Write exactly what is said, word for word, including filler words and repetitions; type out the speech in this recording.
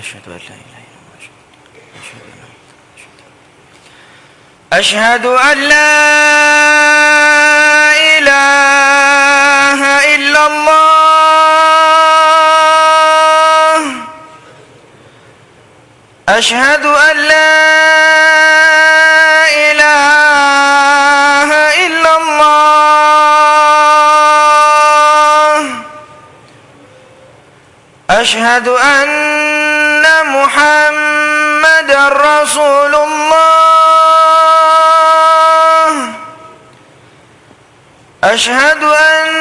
أشهد أن لا إله إلا الله أشهد أن لا إله إلا الله أشهد أن محمدًا رسول الله أشهد أن